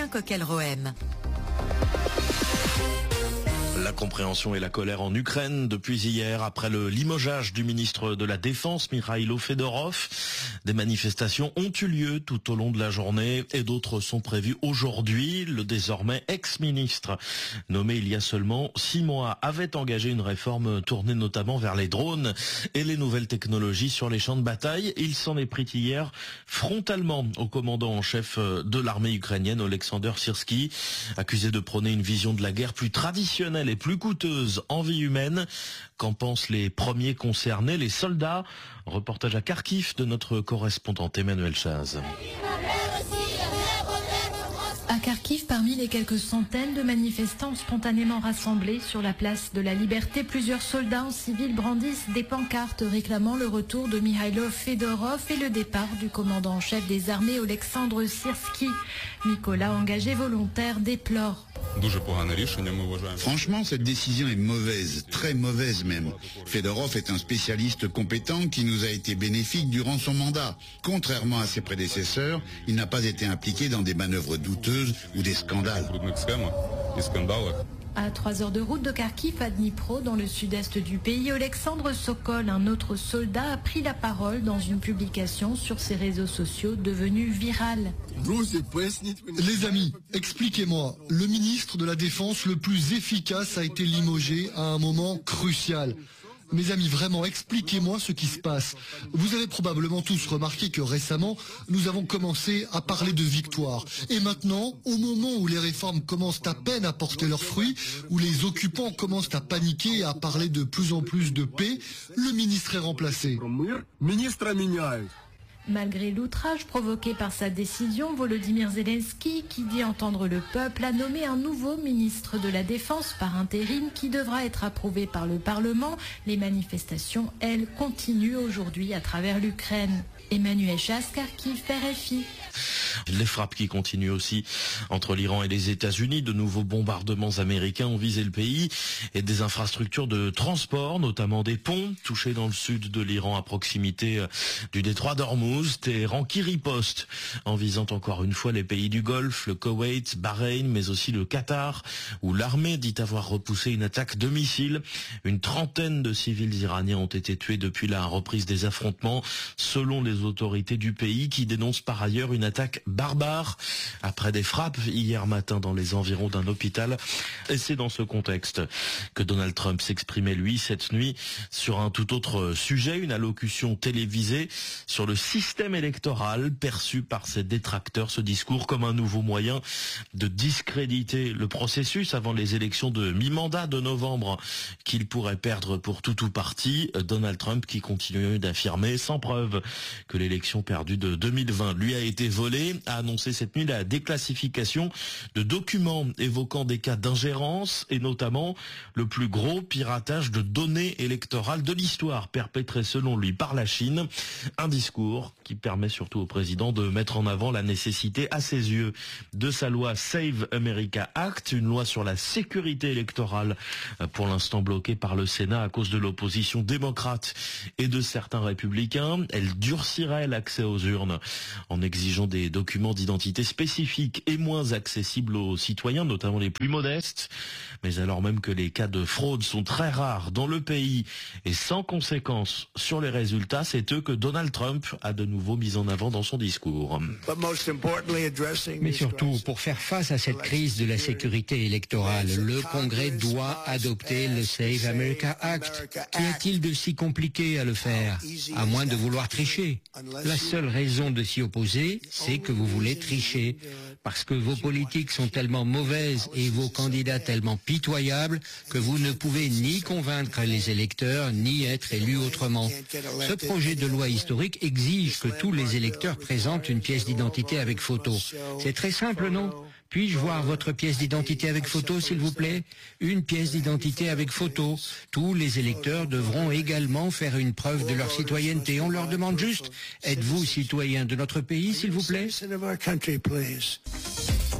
Sébastien Coquel-Rohem. La compréhension et la colère en Ukraine depuis hier, après le limogeage du ministre de la Défense, Mikhailo Fedorov. Des manifestations ont eu lieu tout au long de la journée et d'autres sont prévues aujourd'hui. Le désormais ex-ministre, nommé il y a seulement 6 mois, avait engagé une réforme tournée notamment vers les drones et les nouvelles technologies sur les champs de bataille. Il s'en est pris hier frontalement au commandant en chef de l'armée ukrainienne, Oleksandr Syrski, accusé de prôner une vision de la guerre plus traditionnelle et plus coûteuse en vie humaine. Qu'en pensent les premiers concernés, les soldats? Reportage à Kharkiv de notre correspondante Emmanuel Chaz. À Kharkiv, parmi les quelques centaines de manifestants spontanément rassemblés sur la place de la Liberté, plusieurs soldats en civil brandissent des pancartes réclamant le retour de Mikhailo Fedorov et le départ du commandant en chef des armées, Oleksandr Syrski. Nicolas, engagé volontaire, déplore. Franchement, cette décision est mauvaise, très mauvaise même. Fedorov est un spécialiste compétent qui nous a été bénéfique durant son mandat. Contrairement à ses prédécesseurs, il n'a pas été impliqué dans des manœuvres douteuses ou des scandales. À 3 heures de route de Kharkiv à Dnipro, dans le sud-est du pays, Oleksandr Sokol, un autre soldat, a pris la parole dans une publication sur ses réseaux sociaux devenue virale. Les amis, expliquez-moi, le ministre de la Défense le plus efficace a été limogé à un moment crucial. Mes amis, vraiment, expliquez-moi ce qui se passe. Vous avez probablement tous remarqué que récemment, nous avons commencé à parler de victoire. Et maintenant, au moment où les réformes commencent à peine à porter leurs fruits, où les occupants commencent à paniquer et à parler de plus en plus de paix, le ministre est remplacé. Malgré l'outrage provoqué par sa décision, Volodymyr Zelensky, qui dit entendre le peuple, a nommé un nouveau ministre de la Défense par intérim qui devra être approuvé par le Parlement. Les manifestations, elles, continuent aujourd'hui à travers l'Ukraine. Emmanuel Chaz, Kharkiv, RFI. Les frappes qui continuent aussi entre l'Iran et les États-Unis. De nouveaux bombardements américains ont visé le pays et des infrastructures de transport, notamment des ponts touchés dans le sud de l'Iran à proximité du détroit d'Ormuz. Téhéran qui riposte en visant encore une fois les pays du Golfe, le Koweït, Bahreïn, mais aussi le Qatar, où l'armée dit avoir repoussé une attaque de missiles. Une trentaine de civils iraniens ont été tués depuis la reprise des affrontements, selon les autorités du pays, qui dénoncent par ailleurs une attaque barbare après des frappes hier matin dans les environs d'un hôpital. Et c'est dans ce contexte que Donald Trump s'exprimait lui cette nuit sur un tout autre sujet, une allocution télévisée sur le système électoral perçu par ses détracteurs, ce discours comme un nouveau moyen de discréditer le processus avant les élections de mi-mandat de novembre qu'il pourrait perdre pour tout ou parti. Donald Trump qui continue d'affirmer sans preuve que l'élection perdue de 2020 lui a été volée, a annoncé cette nuit la déclassification de documents évoquant des cas d'ingérence et notamment le plus gros piratage de données électorales de l'histoire perpétré selon lui par la Chine. Un discours qui permet surtout au président de mettre en avant la nécessité à ses yeux de sa loi Save America Act, une loi sur la sécurité électorale pour l'instant bloquée par le Sénat à cause de l'opposition démocrate et de certains républicains. Elle durcirait l'accès aux urnes en exigeant des documents d'identité spécifiques et moins accessibles aux citoyens, notamment les plus modestes. Mais alors même que les cas de fraude sont très rares dans le pays et sans conséquences sur les résultats, c'est eux que Donald Trump a de nouveau mis en avant dans son discours. Mais surtout, pour faire face à cette crise de la sécurité électorale, le Congrès doit adopter le Save America Act. Qu'y a-t-il de si compliqué à le faire, à moins de vouloir tricher? La seule raison de s'y opposer, c'est que vous voulez tricher, parce que vos politiques sont tellement mauvaises et vos candidats tellement pitoyables que vous ne pouvez ni convaincre les électeurs, ni être élu autrement. Ce projet de loi historique exige que tous les électeurs présentent une pièce d'identité avec photo. C'est très simple, non? Puis-je voir votre pièce d'identité avec photo, s'il vous plaît? Une pièce d'identité avec photo. Tous les électeurs devront également faire une preuve de leur citoyenneté. On leur demande juste, êtes-vous citoyen de notre pays, s'il vous plaît?